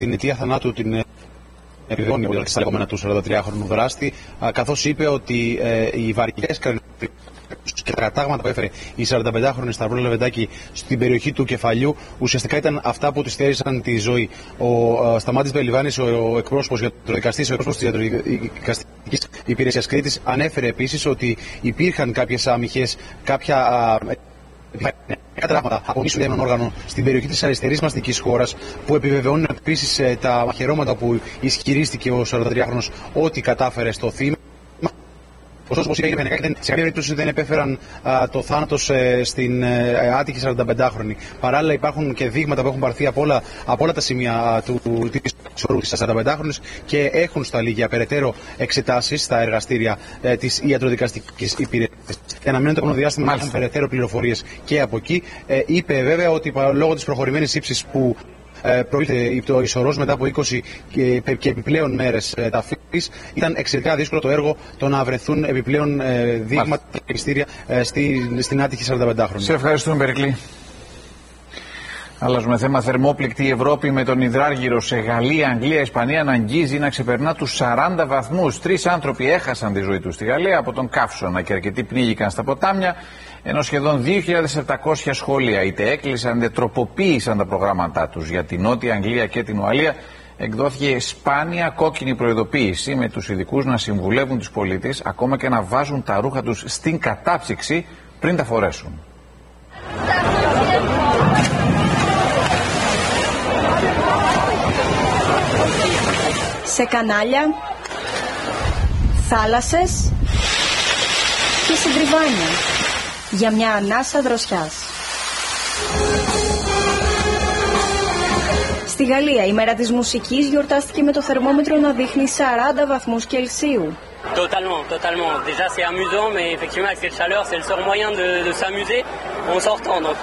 την αιτία θανάτου την επιβεβαιώνει στα λεγόμενα του 43χρονου δράστη, καθώς είπε ότι οι βαριές και τα κατάγματα που έφερε η 45χρονη Σταυρούλα Λεβεντάκη στην περιοχή του κεφαλιού ουσιαστικά ήταν αυτά που της στέρισαν τη ζωή. Ο Σταμάτης Μπελιβάνης, ο εκπρόσωπος γιατροδικαστής, ο εκπρόσωπος της Ιατροδικαστικής Υπηρεσίας Κρήτης, ανέφερε επίσης ότι υπήρχαν κάποιες άμυχες, κάποια τραύματα από μίσου έναν όργανο στην περιοχή της αριστερής μαστικής χώρας, που επιβεβαιώνουν επίσης τα μαχαιρώματα που ισχυρίστηκε ο 43χρονος ότι κατάφερε στο θύμα. Ωστόσο, όπως είπε, σε κάποια περίπτωση δεν επέφεραν το θάνατο στην άτυχη 45χρονη. Παράλληλα, υπάρχουν και δείγματα που έχουν πάρθει από όλα τα σημεία της 45χρονης και έχουν σταλεί για περαιτέρω εξετάσεις στα εργαστήρια της Ιατροδικαστικής Υπηρεσίας. Και αναμένουν το επόμενο διάστημα να έχουν περαιτέρω πληροφορίες και από εκεί. Είπε βέβαια ότι λόγω της προχωρημένης ύψης που προήλθε το ισορρός μετά από 20 και επιπλέον μέρες ταφής, ήταν εξαιρετικά δύσκολο το έργο το να βρεθούν επιπλέον δείγματα και πιστήρια στην άτυχη 45χρονη. Σε ευχαριστούμε, Περικλή. Αλλάζουμε θέμα. Θερμόπληκτη η Ευρώπη με τον υδράργυρο σε Γαλλία, Αγγλία, Ισπανία να αγγίζει να ξεπερνά τους 40 βαθμούς. 3 άνθρωποι έχασαν τη ζωή τους στη Γαλλία από τον καύσωνα και αρκετοί πνίγηκαν στα ποτάμια, ενώ σχεδόν 2.700 σχολεία είτε έκλεισαν είτε τροποποίησαν τα προγράμματά τους. Για την Νότια Αγγλία και την Ουαλία εκδόθηκε σπάνια κόκκινη προειδοποίηση, με τους ειδικούς να συμβουλεύουν τους πολίτες ακόμα και να βάζουν τα ρούχα τους στην κατάψυξη πριν τα φορέσουν. Σε κανάλια, θάλασσες και συντριβάνια για μια ανάσα δροσιάς. Στη Γαλλία η μέρα της μουσικής γιορτάστηκε με το θερμόμετρο να δείχνει 40 βαθμούς Κελσίου. Totalement. Déjà c'est amusant, mais effectivement avec cette chaleur, c'est le seul moyen de s'amuser en sortant. Donc.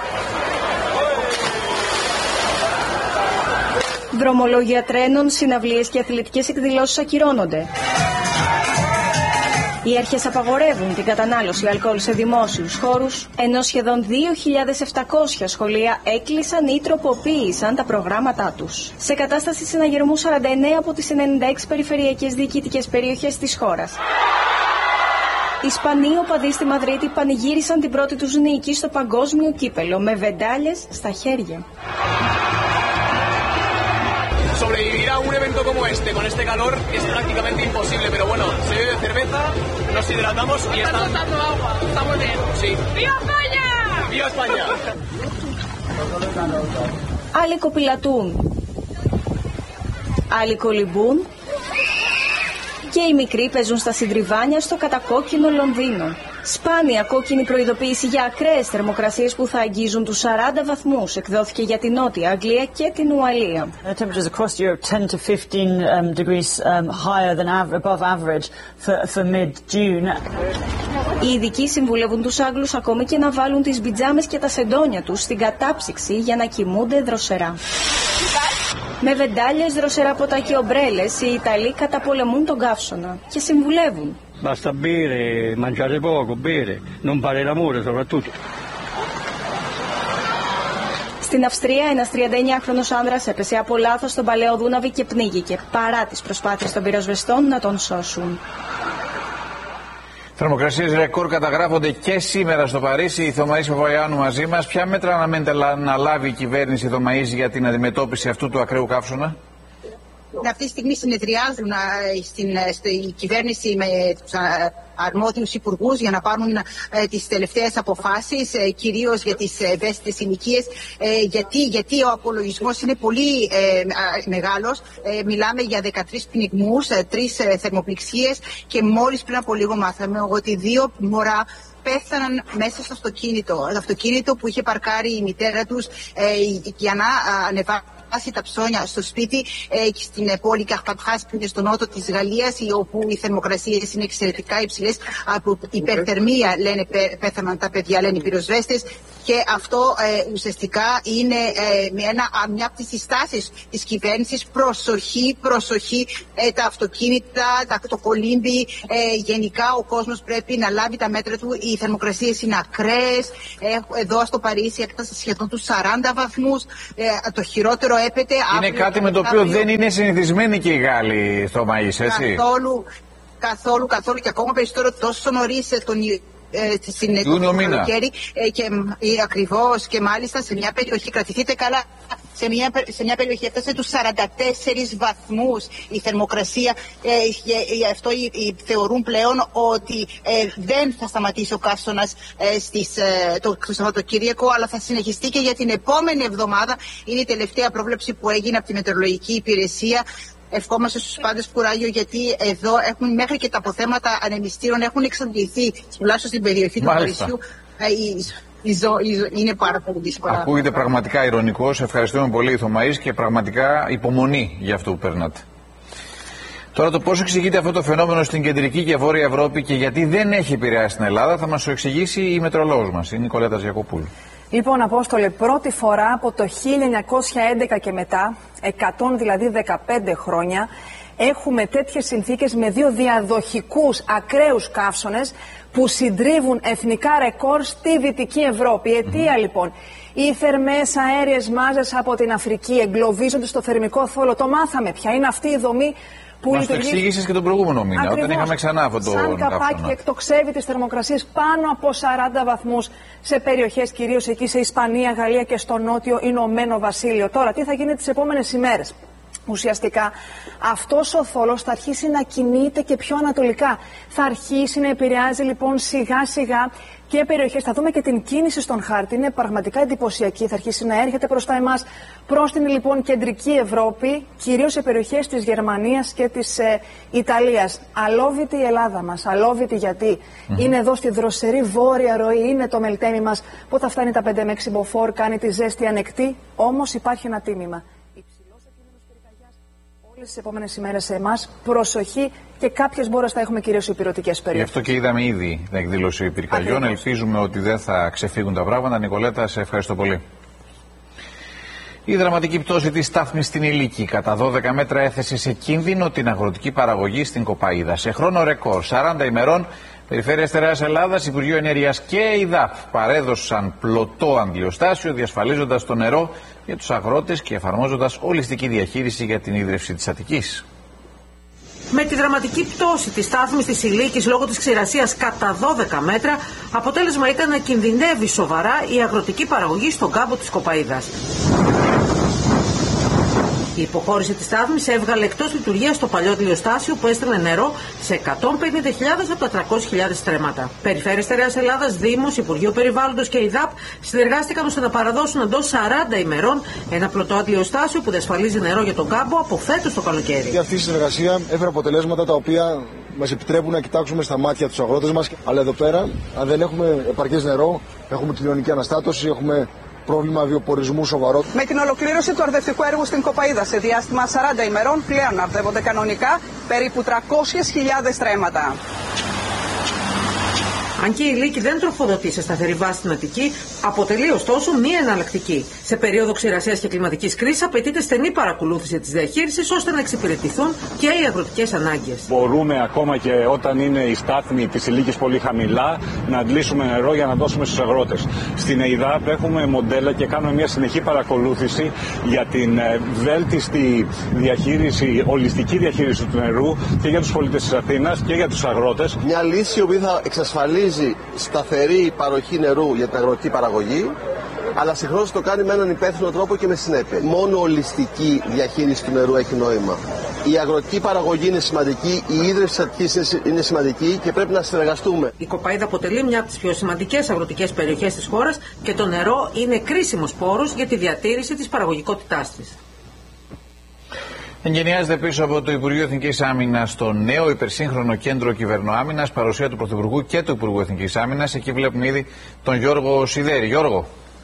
Δρομολόγια τρένων, συναυλίες και αθλητικές εκδηλώσεις ακυρώνονται. Οι αρχές απαγορεύουν την κατανάλωση αλκοόλ σε δημόσιους χώρους, ενώ σχεδόν 2.700 σχολεία έκλεισαν ή τροποποίησαν τα προγράμματά τους. Σε κατάσταση συναγερμού 49 από τις 96 περιφερειακές διοικητικές περιοχές της χώρας. Οι Ισπανοί οπαδοί στη Μαδρίτη πανηγύρισαν την πρώτη τους νίκη στο παγκόσμιο κύπελο με βεντάλιες στα χέρια. Sobrevivir a un evento como este, con este calor, es prácticamente imposible, pero bueno, se bebe cerveza, nos hidratamos y estamos dando agua, estamos bien. Sí. ¡Viva España! ¡Viva España! Άλλοι κοπηλατούν, άλλοι κολυμπούν και οι μικροί παίζουν στα συντριβάνια στο κατακόκκινο Λονδίνο. Σπάνια κόκκινη προειδοποίηση για ακραίες θερμοκρασίες που θα αγγίζουν τους 40 βαθμούς εκδόθηκε για την Νότια Αγγλία και την Ουαλία. Temperatures across Europe 10 to 15 degrees higher than above average for mid-June. Οι ειδικοί συμβουλεύουν τους Άγγλους ακόμη και να βάλουν τις πιτζάμες και τα σεντόνια τους στην κατάψυξη για να κοιμούνται δροσερά. Με βεντάλιες, δροσερά ποτά και ομπρέλες, οι Ιταλοί καταπολεμούν τον καύσωνα και συμβουλεύουν. Basta bere, mangiare poco, bere, non fare l'amore soprattutto. Στην Αυστρία, ένας 39χρονος άνδρας έπεσε από λάθος στον παλαιό Δούναβη και πνίγηκε, παρά τις προσπάθειες των πυροσβεστών να τον σώσουν. Θερμοκρασίες ρεκόρ καταγράφονται και σήμερα στο Παρίσι. Η Θωμαΐς Παπαϊάννου μαζί μας. Ποια μέτρα αναμένεται να λάβει η κυβέρνηση Θωμαΐς για την αντιμετώπιση αυτού του ακραίου καύσωνα? Αυτή τη στιγμή συνεδριάζουν στη κυβέρνηση με τους αρμόδιους υπουργούς για να πάρουν τις τελευταίες αποφάσεις, κυρίως για τις ευαίσθητες ηλικίες, γιατί ο απολογισμός είναι πολύ μεγάλος. Μιλάμε για 13 πνιγμούς, 3 θερμοπληξίες και μόλις πριν από λίγο μάθαμε ότι 2 μωρά πέθαναν μέσα στο αυτοκίνητο. Το αυτοκίνητο που είχε παρκάρει η μητέρα τους για να ανεβάσει τα ψώνια στο σπίτι στην πόλη Καρπατράς που είναι στο νότο της Γαλλίας, όπου οι θερμοκρασίες είναι εξαιρετικά υψηλές. Από υπερθερμία λένε πέθαναν τα παιδιά, λένε οι πυροσβέστες, και αυτό ουσιαστικά είναι μια από τις συστάσεις της κυβέρνησης. Προσοχή, τα αυτοκίνητα, το κολύμπι, γενικά ο κόσμος πρέπει να λάβει τα μέτρα του. Οι θερμοκρασίες είναι ακραίες. Εδώ στο Παρίσι έφτασαν σχεδόν τους 40 βαθμούς. Το χειρότερο προέπεται αύριο. Είναι κάτι με το οποίο δεν είναι συνηθισμένοι και οι Γάλλοι στο Μαΐς, έτσι. Καθόλου και ακόμα περισσότερο τόσο νωρίς στην καλοκαίρι ακριβώς, και μάλιστα σε μια περιοχή, κρατηθείτε καλά, σε μια περιοχή έφτασε τους 44 βαθμούς η θερμοκρασία, γι' αυτό θεωρούν πλέον ότι δεν θα σταματήσει ο καύσωνας το Σαββατοκύριακο, αλλά θα συνεχιστεί και για την επόμενη εβδομάδα. Είναι η τελευταία πρόβλεψη που έγινε από τη Μετεωρολογική Υπηρεσία. Ευχόμαστε στους πάντες κουράγιο, γιατί εδώ έχουν μέχρι και τα αποθέματα ανεμιστήρων έχουν εξαντληθεί, τουλάχιστον στην περιοχή του Παρισιού. Είναι πάρα πολύ δύσκολα. Ακούγεται πραγματικά ειρωνικός. Ευχαριστούμε πολύ, Θωμαής, και πραγματικά υπομονή για αυτό που περνάτε. Τώρα, το πώς εξηγείται αυτό το φαινόμενο στην κεντρική και βόρεια Ευρώπη και γιατί δεν έχει επηρεάσει την Ελλάδα, θα μας το εξηγήσει η μετεωρολόγος μας, η Νικολέτα Γιακοπούλου. Λοιπόν, Απόστολε, πρώτη φορά από το 1911 και μετά, 115 χρόνια, έχουμε τέτοιες συνθήκες με δύο διαδοχικούς ακραίους καύσωνες που συντρίβουν εθνικά ρεκόρ στη Δυτική Ευρώπη. Αιτία λοιπόν, οι θερμές αέριες μάζες από την Αφρική εγκλωβίζονται στο θερμικό θόλο. Το μάθαμε πια, είναι αυτή η δομή που μας το εξήγησες και τον προηγούμενο μήνα, ακριβώς, όταν είχαμε ξανά αυτό το σαν καπάκι και εκτοξεύει τις θερμοκρασίες πάνω από 40 βαθμούς σε περιοχές, κυρίως εκεί σε Ισπανία, Γαλλία και στο νότιο Ηνωμένο Βασίλειο. Τώρα, τι θα γίνει τις επόμενες ημέρες? Ουσιαστικά αυτός ο θόλος θα αρχίσει να κινείται και πιο ανατολικά. Θα αρχίσει να επηρεάζει λοιπόν σιγά σιγά και περιοχές. Θα δούμε και την κίνηση στον χάρτη. Είναι πραγματικά εντυπωσιακή. Θα αρχίσει να έρχεται προς τα εμάς, προς την λοιπόν κεντρική Ευρώπη, κυρίως σε περιοχές της Γερμανίας και της Ιταλίας. Αλόβητη η Ελλάδα μας. Αλόβητη γιατί είναι εδώ στη δροσερή βόρεια ροή. Είναι το μελτέμι μας που θα φτάνει τα 5 με 6 μποφόρ, κάνει τη ζέστη ανεκτή. Όμως υπάρχει ένα τίμημα. Τις επόμενες ημέρες σε εμάς, προσοχή, και κάποιες μπόρες θα έχουμε κυρίως υπηρετικές περιοχές. Γι' αυτό και είδαμε ήδη την εκδήλωση πυρκαγιών. Ελπίζουμε ότι δεν θα ξεφύγουν τα πράγματα. Νικολέτα, σε ευχαριστώ πολύ. Η δραματική πτώση της στάθμης στην Ηλίκη κατά 12 μέτρα έθεσε σε κίνδυνο την αγροτική παραγωγή στην Κοπαΐδα. Σε χρόνο ρεκόρ 40 ημερών, Περιφέρεια Στερεάς Ελλάδας, Υπουργείο Ενέργειας και η ΔΑΠ παρέδωσαν πλωτό αντλιοστάσιο, διασφαλίζοντας το νερό για τους αγρότες και εφαρμόζοντας ολιστική διαχείριση για την ίδρυυση της Αττικής. Με τη δραματική πτώση της στάθμης της Ηλίκης λόγω της ξηρασίας κατά 12 μέτρα, αποτέλεσμα ήταν να κινδυνεύει σοβαρά η αγροτική παραγωγή στον κάμπο της Κοπαΐδας. Η υποχώρηση της στάθμης έβγαλε εκτός λειτουργίας το παλιό αντλιοστάσιο που έστελνε νερό σε 150.000 από τα 300.000 στρέμματα. Περιφέρεια Στερεάς Ελλάδας, Δήμος, Υπουργείο Περιβάλλοντος και η ΔΑΠ συνεργάστηκαν ώστε να παραδώσουν εντός 40 ημερών ένα πλωτό αντλιοστάσιο που διασφαλίζει νερό για τον κάμπο από φέτος το καλοκαίρι. Αυτή η συνεργασία έφερε αποτελέσματα τα οποία μας επιτρέπουν να κοιτάξουμε στα μάτια τους αγρότες μας. Αλλά εδώ πέρα, αν δεν έχουμε επαρκές νερό, έχουμε κοινωνική αναστάτωση, έχουμε πρόβλημα βιοπορισμού σοβαρό. Με την ολοκλήρωση του αρδευτικού έργου στην Κοπαΐδα σε διάστημα 40 ημερών, πλέον αρδεύονται κανονικά περίπου 300.000 στρέμματα. Αν και η Ηλίκη δεν τροφοδοτεί σε σταθερή βάση στην Αττική, αποτελεί ωστόσο μία εναλλακτική. Σε περίοδο ξηρασίας και κλιματικής κρίσης απαιτείται στενή παρακολούθηση της διαχείρισης ώστε να εξυπηρετηθούν και οι αγροτικές ανάγκες. Μπορούμε ακόμα και όταν είναι η στάθμη της Ηλίκης πολύ χαμηλά να αντλήσουμε νερό για να δώσουμε στους αγρότες. Στην ΕΙΔΑΠ έχουμε μοντέλα και κάνουμε μια συνεχή παρακολούθηση για την βέλτιστη διαχείριση, ολιστική διαχείριση του νερού και για τους πολίτες της Αθήνας και για τους αγρότες. Μια λύση που θα εξασφαλίζει σταθερή παροχή νερού για την αγροτική παραγωγή, αλλά συγχρόνως το κάνει με έναν υπεύθυνο τρόπο και με συνέπεια. Μόνο ολιστική διαχείριση του νερού έχει νόημα. Η αγροτική παραγωγή είναι σημαντική, η ίδρυυση της Αττικής είναι σημαντική και πρέπει να συνεργαστούμε. Η Κοπαΐδα αποτελεί μια από τις πιο σημαντικές αγροτικές περιοχές της χώρας και το νερό είναι κρίσιμος πόρος για τη διατήρηση της παραγωγικότητάς της. Εγκαινιάζεται πίσω από το Υπουργείο Εθνικής Άμυνας το νέο υπερσύγχρονο κέντρο κυβερνοάμυνας, παρουσία του Πρωθυπουργού και του Υπουργού Εθνικής Άμυνας. Εκεί βλέπουμε ήδη τον Γιώργο Σιδέρη. Γιώργο.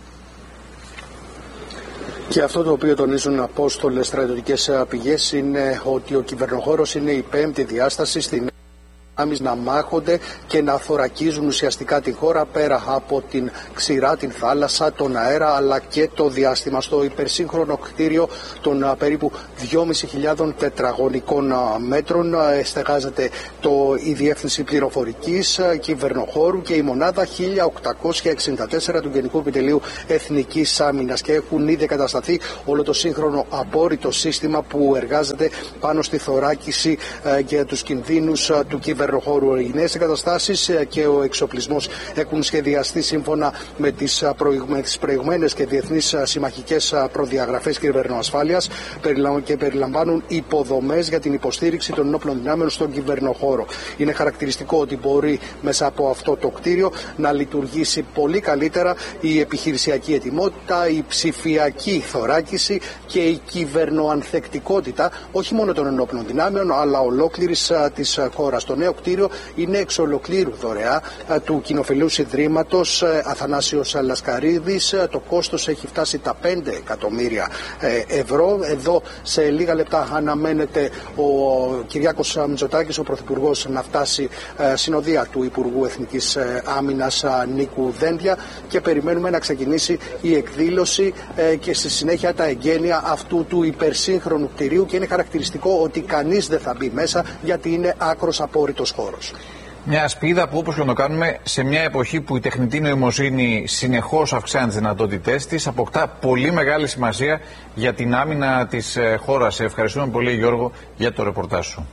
Και αυτό το οποίο τονίζουν απόστολες στρατιωτικές πηγές είναι ότι ο κυβερνοχώρος είναι η πέμπτη διάσταση στην να μάχονται και να θωρακίζουν ουσιαστικά τη χώρα πέρα από την ξηρά, την θάλασσα, τον αέρα αλλά και το διάστημα. Στο υπερσύγχρονο κτίριο των περίπου 2.500 τετραγωνικών μέτρων στεγάζεται η Διεύθυνση Πληροφορικής, Κυβερνοχώρου και η μονάδα 1864 του Γενικού Επιτελείου Εθνικής Άμυνας και έχουν ήδη κατασταθεί όλο το σύγχρονο απόρριτο σύστημα που εργάζεται πάνω στη θωράκιση για τους κινδύνους του κυβερνοχώρου. Οι νέες εγκαταστάσεις και ο εξοπλισμός έχουν σχεδιαστεί σύμφωνα με τις προηγμένες και διεθνείς συμμαχικές προδιαγραφές κυβερνοασφάλειας και περιλαμβάνουν υποδομές για την υποστήριξη των ενόπλων δυνάμεων στον κυβερνοχώρο. Είναι χαρακτηριστικό ότι μπορεί μέσα από αυτό το κτίριο να λειτουργήσει πολύ καλύτερα η επιχειρησιακή ετοιμότητα, η ψηφιακή θωράκιση και η κυβερνοανθεκτικότητα όχι μόνο των ενόπλων δυνάμεων αλλά ολόκληρης της χώρας. Το νέο κτίριο είναι εξ ολοκλήρου δωρεά του Κοινοφελούς Ιδρύματος Αθανάσιος Λασκαρίδης. Το κόστος έχει φτάσει τα 5 εκατομμύρια ευρώ. Εδώ σε λίγα λεπτά αναμένεται ο Κυριάκος Μητσοτάκης, ο Πρωθυπουργός, να φτάσει συνοδεία του Υπουργού Εθνικής Άμυνας Νίκου Δένδια και περιμένουμε να ξεκινήσει η εκδήλωση και στη συνέχεια τα εγγένεια αυτού του υπερσύγχρονου κτηρίου και είναι χαρακτηριστικό ότι κανείς δεν θα μπει μέσα γιατί είναι άκρος απόρριτος χώρος. Μια σπίδα που, όπως και να το κάνουμε, σε μια εποχή που η τεχνητή νοημοσύνη συνεχώς αυξάνει τις δυνατότητές της, αποκτά πολύ μεγάλη σημασία για την άμυνα της χώρας. Ευχαριστούμε πολύ, Γιώργο, για το ρεπορτάζ σου.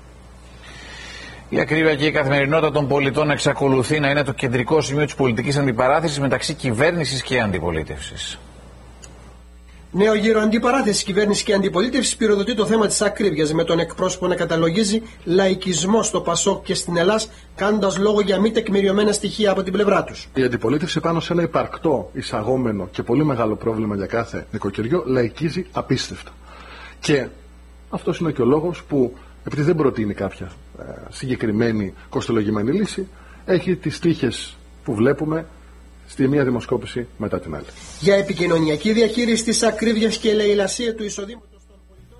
Η ακρίβεια και η καθημερινότητα των πολιτών εξακολουθεί να είναι το κεντρικό σημείο της πολιτικής αντιπαράθεσης μεταξύ κυβέρνησης και αντιπολίτευσης. Νέο γύρο αντιπαράθεση κυβέρνηση και αντιπολίτευση πυροδοτεί το θέμα της ακρίβειας, με τον εκπρόσωπο να καταλογίζει λαϊκισμό στο ΠΑΣΟΚ και στην Ελλάδα, κάνοντας λόγο για μη τεκμηριωμένα στοιχεία από την πλευρά τους. Η αντιπολίτευση πάνω σε ένα υπαρκτό, εισαγόμενο και πολύ μεγάλο πρόβλημα για κάθε νοικοκυριό λαϊκίζει απίστευτα. Και αυτός είναι και ο λόγος που, επειδή δεν προτείνει κάποια συγκεκριμένη κοστολογημένη λύση, έχει τις τύχες που βλέπουμε στη μία δημοσκόπηση μετά την άλλη. Για επικοινωνιακή διαχείριση της ακρίβειας και λαιλασία του εισοδήματος.